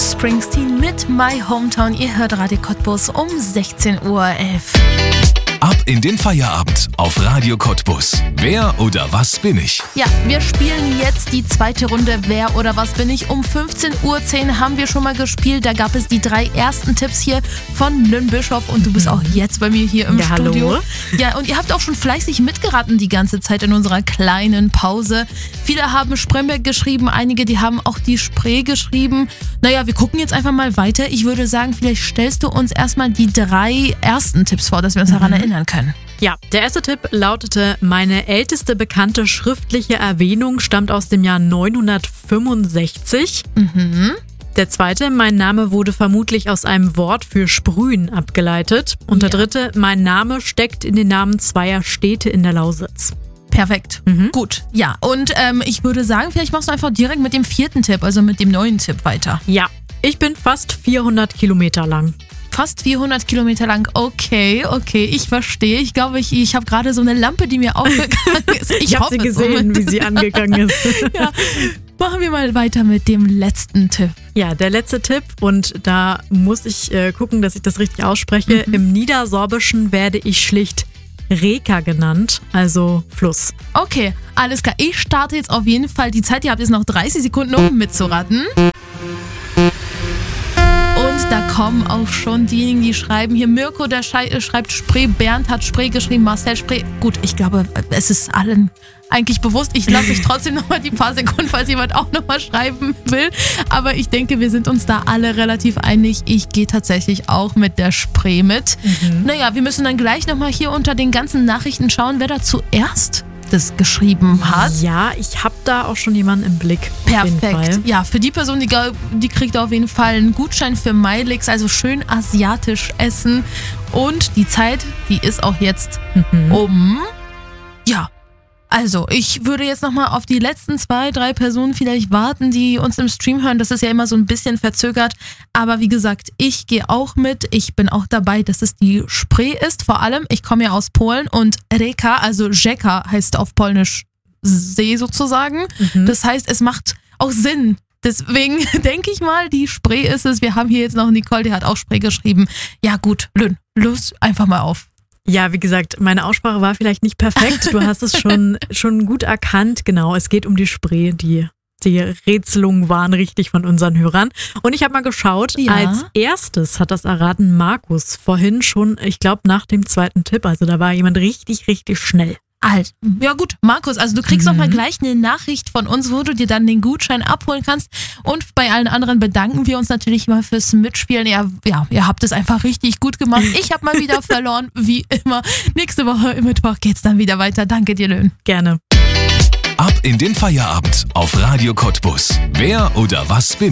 Bruce Springsteen mit My Hometown. Ihr hört Radio Cottbus um 16:11 Uhr. Ab in den Feierabend auf Radio Cottbus. Wer oder was bin ich? Ja, wir spielen jetzt die zweite Runde Wer oder was bin ich. Um 15:10 Uhr haben wir schon mal gespielt. Da gab es die 3 ersten Tipps hier von Lynn Bischof und du bist auch jetzt bei mir hier im Studio. Hallo. Ja, und ihr habt auch schon fleißig mitgeraten die ganze Zeit in unserer kleinen Pause. Viele haben Spremberg geschrieben, einige, die haben auch die Spree geschrieben. Naja, wir gucken jetzt einfach mal weiter. Ich würde sagen, vielleicht stellst du uns erstmal die 3 ersten Tipps vor, dass wir uns daran erinnern können. Ja, der erste Tipp lautete: Meine älteste bekannte schriftliche Erwähnung stammt aus dem Jahr 965. Der zweite: Mein Name wurde vermutlich aus einem Wort für Sprühen abgeleitet. Und der dritte: Mein Name steckt in den Namen zweier Städte in der Lausitz. Perfekt. Gut. Ja, und ich würde sagen, vielleicht machst du einfach direkt mit dem 4. Tipp, also mit dem neuen Tipp weiter. Ja, ich bin fast 400 Kilometer lang. Fast 400 Kilometer lang. Okay, ich verstehe. Ich glaube, ich habe gerade so eine Lampe, die mir aufgegangen ist. Ich habe sie gesehen, wie sie angegangen ist. Ja. Machen wir mal weiter mit dem letzten Tipp. Ja, der letzte Tipp, und da muss ich gucken, dass ich das richtig ausspreche. Im Niedersorbischen werde ich schlicht Reka genannt, also Fluss. Okay, alles klar. Ich starte jetzt auf jeden Fall die Zeit. Ihr habt jetzt noch 30 Sekunden, um mitzuraten. Und da kommen auch schon diejenigen, die schreiben hier. Mirko, der schreibt Spree, Bernd hat Spree geschrieben, Marcel Spree. Gut, ich glaube, es ist allen eigentlich bewusst. Ich lasse euch trotzdem nochmal die paar Sekunden, falls jemand auch nochmal schreiben will. Aber ich denke, wir sind uns da alle relativ einig. Ich gehe tatsächlich auch mit der Spree mit. Naja, wir müssen dann gleich nochmal hier unter den ganzen Nachrichten schauen, wer da zuerst das geschrieben hat. Ja, ich habe da auch schon jemanden im Blick. Perfekt. Ja, für die Person, die kriegt auf jeden Fall einen Gutschein für Meilix, also schön asiatisch essen. Und die Zeit, die ist auch jetzt Also, ich würde jetzt nochmal auf die letzten 2, 3 Personen vielleicht warten, die uns im Stream hören. Das ist ja immer so ein bisschen verzögert. Aber wie gesagt, ich gehe auch mit. Ich bin auch dabei, dass es die Spree ist. Vor allem, ich komme ja aus Polen und Reka, also Rzeka heißt auf Polnisch See sozusagen. Das heißt, es macht auch Sinn. Deswegen denke ich mal, die Spree ist es. Wir haben hier jetzt noch Nicole, die hat auch Spree geschrieben. Ja gut, Lynn, los einfach mal auf. Ja, wie gesagt, meine Aussprache war vielleicht nicht perfekt. Du hast es schon gut erkannt. Genau, es geht um die Spree. Die Rätselungen waren richtig von unseren Hörern. Und ich habe mal geschaut, als erstes hat das erraten Markus vorhin schon, ich glaube nach dem 2. Tipp. Also da war jemand richtig, richtig schnell. Ja gut, Markus, also du kriegst noch mal gleich eine Nachricht von uns, wo du dir dann den Gutschein abholen kannst. Und bei allen anderen bedanken wir uns natürlich mal fürs Mitspielen. Ihr habt es einfach richtig gut gemacht. Ich habe mal wieder verloren, wie immer. Nächste Woche im Mittwoch geht's dann wieder weiter. Danke dir, Lynn. Gerne. Ab in den Feierabend auf Radio Cottbus. Wer oder was bin ich?